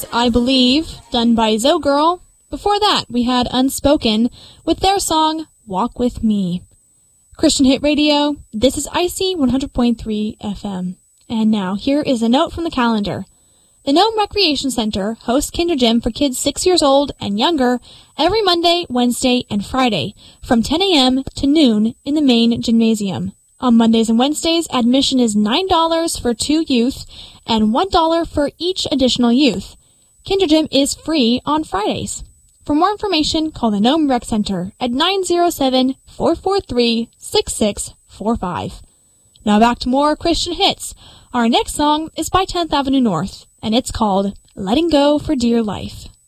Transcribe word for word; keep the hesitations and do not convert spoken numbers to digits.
I Believe, done by Zoe Girl. Before that, we had Unspoken with their song, Walk With Me. Christian Hit Radio, this is Icy one hundred point three F M. And now, here is a note from the calendar. The Nome Recreation Center hosts Kinder Gym for kids six years old and younger every Monday, Wednesday, and Friday from ten a.m. to noon in the main gymnasium. On Mondays and Wednesdays, admission is nine dollars for two youth and one dollar for each additional youth. Kinder Gym is free on Fridays. For more information, call the Nome Rec Center at nine oh seven, four four three, six six four five. Now back to more Christian hits. Our next song is by tenth Avenue North, and it's called Letting Go for Dear Life.